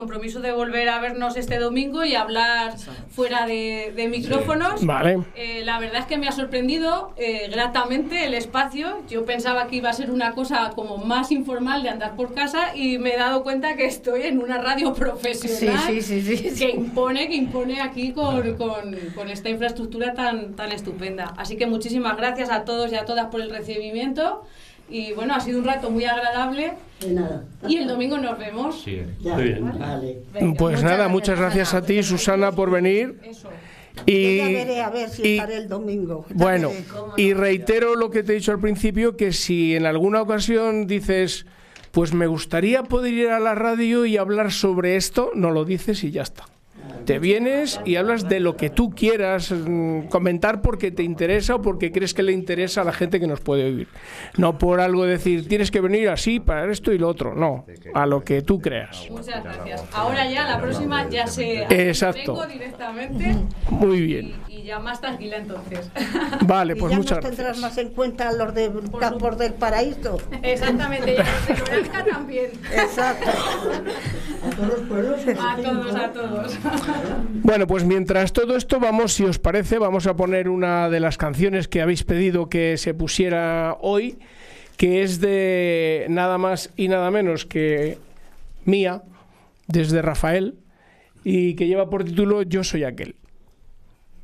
Compromiso de volver a vernos este domingo y hablar fuera de micrófonos. Sí. Vale. La verdad es que me ha sorprendido gratamente el espacio. Yo pensaba que iba a ser una cosa como más informal de andar por casa y me he dado cuenta que estoy en una radio profesional que impone aquí con esta infraestructura tan estupenda. Así que muchísimas gracias a todos y a todas por el recibimiento. Y bueno, ha sido un rato muy agradable. De nada. Y el domingo nos vemos. Sí, Ya, muy bien. Vale. Venga. Pues nada, muchas gracias a ti, Susana, por venir. Eso. Y, Yo ya veré a ver si estaré el domingo. Ya bueno, veré. y reitero lo que te he dicho al principio, que si en alguna ocasión dices, pues me gustaría poder ir a la radio y hablar sobre esto, no lo dices y ya está. Te vienes y hablas de lo que tú quieras comentar porque te interesa o porque crees que le interesa a la gente que nos puede oír. No por algo decir, tienes que venir así para esto y lo otro. No, a lo que tú creas. Muchas gracias. Ahora ya, la próxima ya sé. Exacto. Vengo directamente. Muy bien. Y ya más tranquila entonces. Vale, Y pues ya muchas nos tendrás gracias. más en cuenta los de Campos del Paraíso. Exactamente. Y a los de Loranca también. Exacto. A todos los pueblos. A todos. Bueno, pues mientras todo esto vamos, si os parece, vamos a poner una de las canciones que habéis pedido que se pusiera hoy, que es de nada más y nada menos que Mía, desde Rafael, y que lleva por título Yo soy aquel.